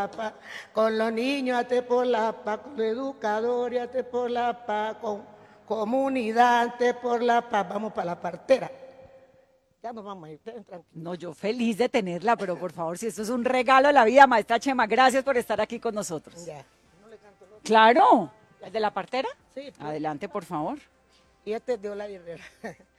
Con los niños, ate por la paz, con los educadores, ate por la paz, con comunidad, ate por la paz. Vamos para la partera. Ya nos vamos a ir, ustedes tranquilos. No, yo feliz de tenerla, pero por favor, si esto es un regalo de la vida, maestra Chema, gracias por estar aquí con nosotros. Ya. Claro, ¿el de la partera? Sí, pues. Adelante, por favor. Y este es de Olay Herrera.